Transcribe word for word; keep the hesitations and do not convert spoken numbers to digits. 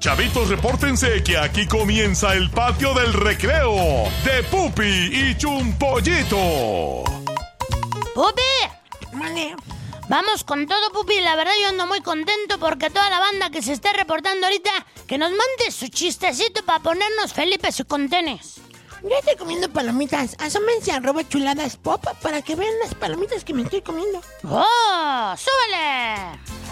Chavitos, repórtense que aquí comienza el patio del recreo de Pupi y Chumpollito. ¡Pupi! Vale. Vamos con todo, Pupi. La verdad yo ando muy contento porque toda la banda que se esté reportando ahorita, que nos mande su chistecito para ponernos Felipes y contenes. Yo estoy comiendo palomitas. Asómense a arroba chuladas pop para que vean las palomitas que me estoy comiendo. ¡Oh! ¡Súbele!